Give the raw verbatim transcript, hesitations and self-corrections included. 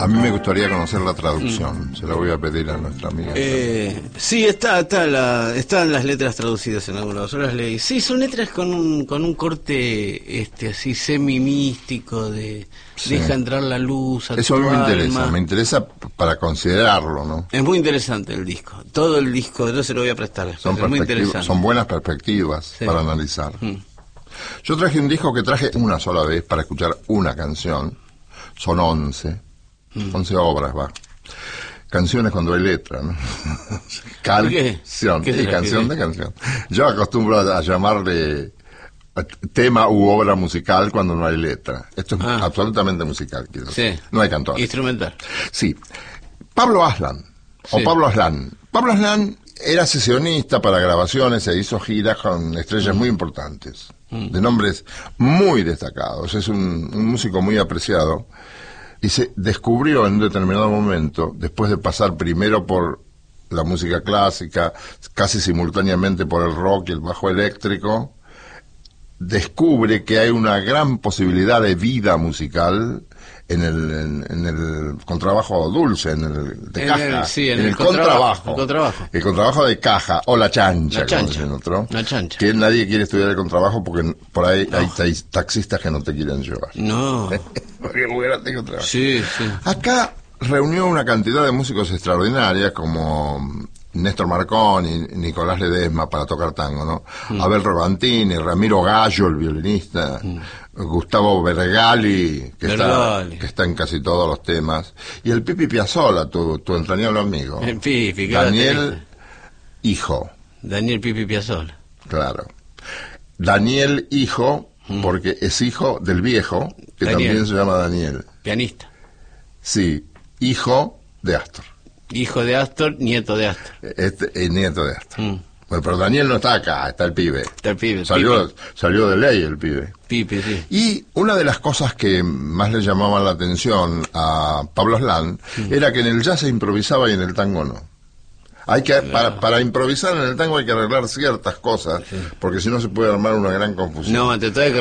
A mí me gustaría conocer la traducción, mm. se la voy a pedir a nuestra amiga. Eh, sí, está, está la, están las letras traducidas en algunos, yo las leí. Sí, son letras con un, con un corte este así semi-místico, de sí. deja entrar la luz a Eso a mí me alma. interesa, me interesa para considerarlo, ¿no? Es muy interesante el disco, todo el disco, yo se lo voy a prestar. Son, es muy interesante. Son buenas perspectivas sí. para analizar. Mm. Yo traje un disco que traje una sola vez para escuchar una canción, son once. once obras, va. Canciones cuando hay letra, ¿no? Canción, ¿Qué? ¿Qué y canción de canción. Yo acostumbro a, a llamarle tema u obra musical cuando no hay letra. Esto es ah. absolutamente musical, quiero decir. Sí. No hay cantor. Instrumental. Sí. Pablo Aslan, o sí. Pablo Aslan. Pablo Aslan era sesionista para grabaciones e hizo giras con estrellas mm. muy importantes, mm. de nombres muy destacados. Es un, un músico muy apreciado. Y se descubrió en un determinado momento, después de pasar primero por la música clásica, casi simultáneamente por el rock y el bajo eléctrico, descubre que hay una gran posibilidad de vida musical en el, en, en el contrabajo dulce, en el de en caja, el, sí, en, en el, el contrabajo, contrabajo, el contrabajo, el contrabajo de caja o la chancha, la chancha, como dicen otro, la chancha. Que nadie quiere estudiar el contrabajo porque por ahí no. hay taxistas que no te quieren llevar. No. Porque muy grande el contrabajo. Sí, sí. Acá reunió una cantidad de músicos extraordinarias como Néstor Marconi, Nicolás Ledesma para tocar tango, ¿no? Mm. Abel Robantini, Ramiro Gallo, el violinista, mm. Gustavo Vergali, que está, que está en casi todos los temas, y el Pipi Piazzolla, tu, tu entrañable amigo. El Pipi, Daniel Hijo. Daniel Pipi Piazzolla. Claro. Daniel Hijo, mm. porque es hijo del viejo, que Daniel. También se llama Daniel. Pianista. Sí, hijo de Astor. Hijo de Astor, nieto de Astor. Este, el nieto de Astor. Mm. Bueno, pero Daniel no está acá, está el pibe. Está el pibe. Salió, salió de ley el pibe. Pipe, sí. Y una de las cosas que más le llamaban la atención a Pablo Aslan mm. era que en el jazz se improvisaba y en el tango no. Hay que, claro. para, para improvisar en el tango hay que arreglar ciertas cosas, sí. porque si no se puede armar una gran confusión. No, te trae